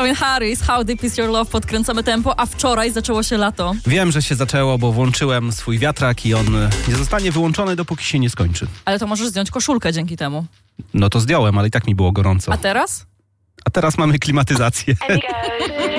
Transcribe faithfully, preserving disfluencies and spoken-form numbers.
Calvin Harris, How Deep Is Your Love, podkręcamy tempo, a wczoraj zaczęło się lato. Wiem, że się zaczęło, bo włączyłem swój wiatrak i on nie zostanie wyłączony, dopóki się nie skończy. Ale to możesz zdjąć koszulkę dzięki temu. No to zdjąłem, ale i tak mi było gorąco. A teraz? A teraz mamy klimatyzację. And it goes.